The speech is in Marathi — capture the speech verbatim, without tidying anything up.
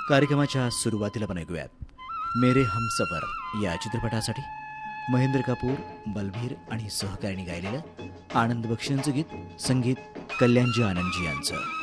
कार्यक्रमाच्या सुरुवातीला पण ऐकूयात मेरे हमसफर या चित्रपटासाठी महेंद्र कापूर, बलबीर आणि सहकारिणी गायलेलं आनंद बक्षींचं गीत, संगीत कल्याणजी आनंदजी यांचं.